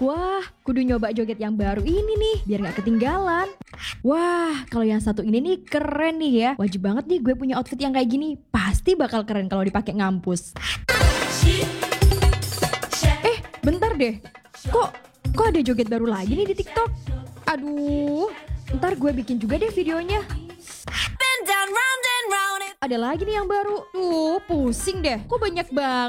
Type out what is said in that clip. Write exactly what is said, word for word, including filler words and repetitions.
Wah, kudu nyoba joget yang baru ini nih, biar gak ketinggalan. Wah, kalau yang satu ini nih keren nih ya. Wajib banget nih gue punya outfit yang kayak gini. Pasti bakal keren kalau dipakai ngampus. Eh, bentar deh. Kok kok ada joget baru lagi nih di TikTok? Aduh, ntar gue bikin juga deh videonya. Ada lagi nih yang baru. Tuh, pusing deh. Kok banyak banget?